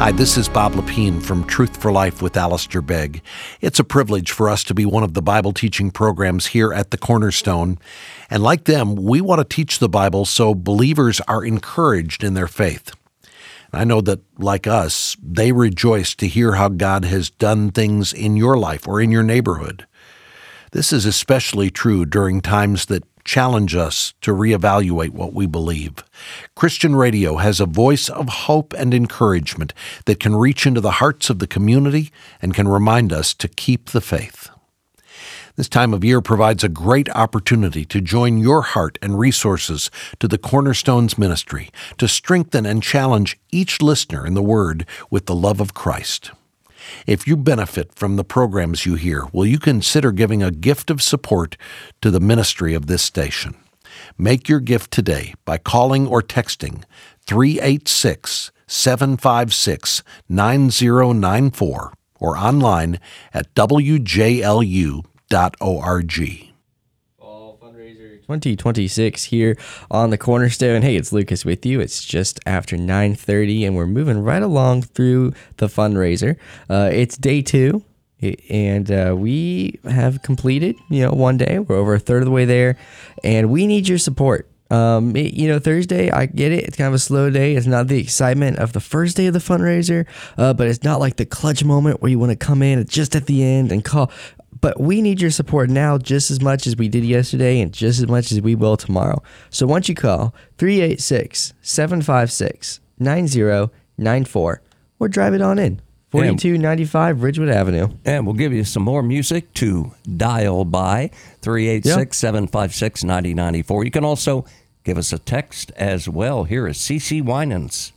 Hi, this is Bob Lepine from Truth for Life with Alistair Begg. It's a privilege for us to be one of the Bible teaching programs here at the Cornerstone. And like them, we want to teach the Bible so believers are encouraged in their faith. I know that, like us, they rejoice to hear how God has done things in your life or in your neighborhood. This is especially true during times that challenge us to reevaluate what we believe. Christian radio has a voice of hope and encouragement that can reach into the hearts of the community and can remind us to keep the faith. This time of year provides a great opportunity to join your heart and resources to the Cornerstone's ministry, to strengthen and challenge each listener in the Word with the love of Christ. If you benefit from the programs you hear, will you consider giving a gift of support to the ministry of this station? Make your gift today by calling or texting 386-756-9094 or online at wjlu.org. 2026 here on the Cornerstone. Hey, it's Lucas with you. It's just after 9:30, and we're moving right along through the fundraiser. It's day 2, and we have completed, one day. We're over a third of the way there, and we need your support. Thursday, I get it. It's kind of a slow day. It's not the excitement of the first day of the fundraiser, but it's not like the clutch moment where you want to come in just at the end and call. But we need your support now just as much as we did yesterday and just as much as we will tomorrow. So once you call 386-756-9094 or drive it on in. 4295 Ridgewood Avenue. And we'll give you some more music to dial by 386-756-9094. You can also give us a text as well. Here is CeCe Winans.